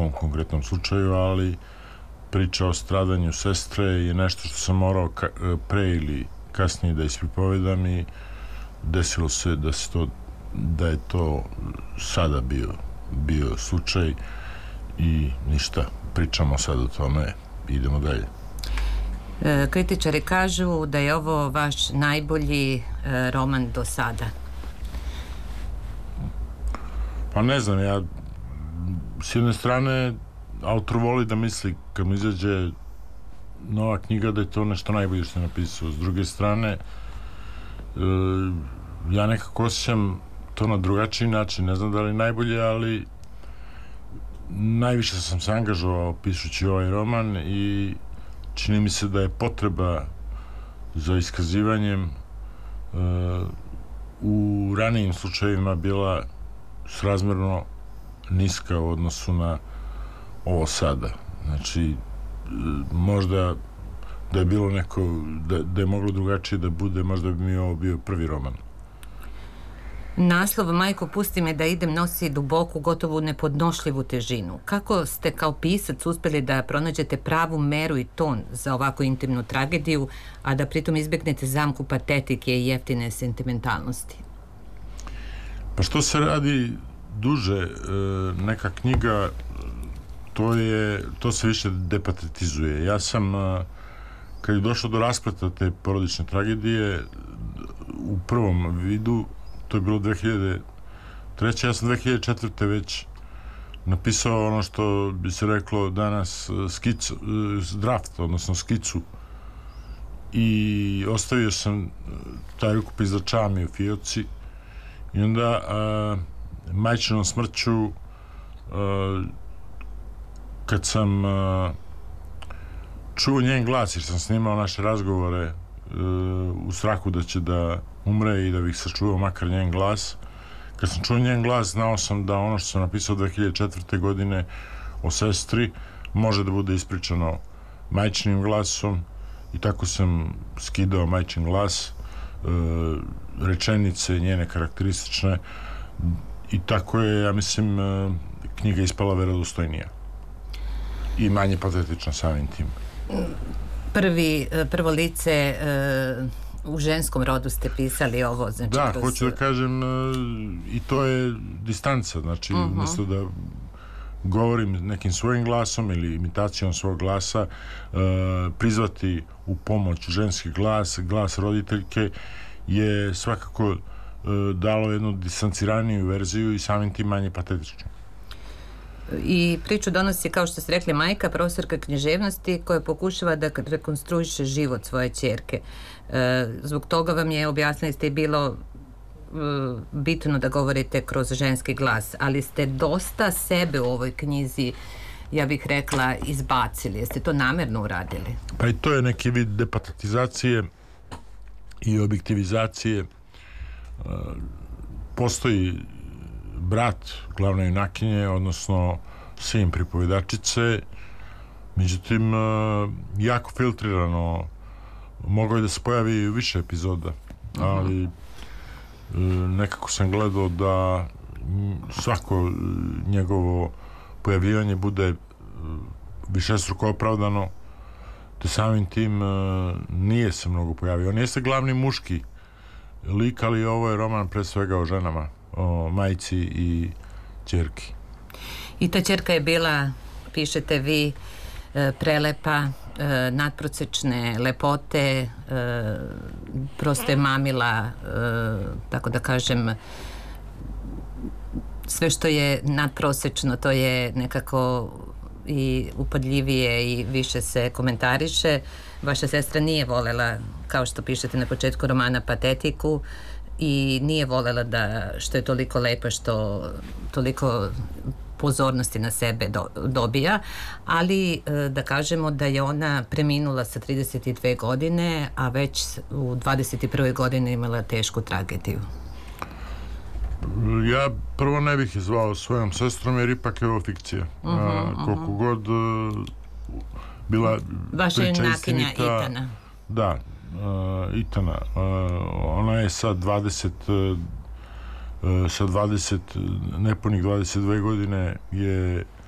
mom konkretnom slučaju, ali priča o stradanju sestre je nešto što sam morao pre ili kasnije da ispripovedam i desilo se da je to sada bio slučaj i ništa, pričamo sad o tome, idemo dalje. Kritičari kažu da je ovo vaš najbolji roman do sada. Pa ne znam, ja s jedne strane autor voli da misli kad mu izađe nova knjiga da je to nešto najbolje što je napisao. S druge strane, ja nekako osjećam to na drugačiji način, ne znam da li najbolje, ali najviše sam se angažovao pišući ovaj roman i čini mi se da je potreba za iskazivanjem u ranijim slučajevima bila srazmerno niska u odnosu na ovo sada. Znači, možda da je bilo da je moglo drugačije da bude, možda bi mi ovo bio prvi roman. Naslov Majko, pusti me da idem nosi duboku, gotovo nepodnošljivu težinu. Kako ste kao pisac uspeli da pronađete pravu meru i ton za ovako intimnu tragediju, a da pritom izbegnete zamku patetike i jeftine sentimentalnosti? Pa što se radi duže, neka knjiga, to se više depatetizuje. Ja sam, kad je došlo do raspleta te porodične tragedije, u prvom vidu, to je bilo 2003. Ja sam 2004. već napisao ono što bi se reklo danas draft, odnosno skicu, i ostavio sam taj rukopis za čami u fioci i onda majčinom smrću, kad sam čuo njen glas, jer sam snimao naše razgovore u strahu da će da umre i da bih sačuvao makar njen glas, kad sam čuo njen glas, znao sam da ono što sam napisao 2004. godine o sestri može da bude ispričano majčinim glasom i tako sam skidao majčin glas, rečenice njene karakteristične, i tako je, ja mislim, knjiga ispala verodostojnija i manje patetična samim tim. Prvo lice u ženskom rodu ste pisali ovo, znači... Da, hoću da kažem, i to je distanca, znači, umjesto da govorim nekim svojim glasom ili imitacijom svog glasa, prizvati u pomoć ženski glas roditeljke je svakako dalo jednu distanciraniju verziju i samim tim manje patetično. I priču donosi, kao što ste rekli, majka, profesorka književnosti koja pokušava da rekonstruiše život svoje ćerke. Zbog toga vam je, objasnili ste, bilo bitno da govorite kroz ženski glas, ali ste dosta sebe u ovoj knjizi, ja bih rekla, izbacili. Jeste to namerno uradili? Pa i to je neki vid depatetizacije i objektivizacije. Postoji brat glavne junakinje, odnosno sin pripovedačice, međutim jako filtrirano, mogao je da se pojavi više epizoda, ali nekako sam gledao da svako njegovo pojavljivanje bude višestruko opravdano, te samim tim nije se mnogo pojavio. On jeste glavni muški lik, ali ovo je roman pre svega o ženama, o majci i ćerki. I ta ćerka je bila, pišete vi, prelepa, nadprosečne lepote, prosto je mamila, tako da kažem, sve što je nadprosečno, to je nekako i upadljivije i više se komentariše. Vaša sestra nije volela, kao što pišete na početku romana, patetiku i nije volela da, što je toliko lepa, što toliko pozornosti na sebe dobija, ali da kažemo da je ona preminula sa 32 godine, a već u 21. godini imala tešku tragediju. Ja prvo ne bih je zvao svojom sestrom, jer ipak je ovo fikcija. Koliko god bila vaša junakinja Itana. Da, Itana. Ona je sa 20, nepunih 22 godine je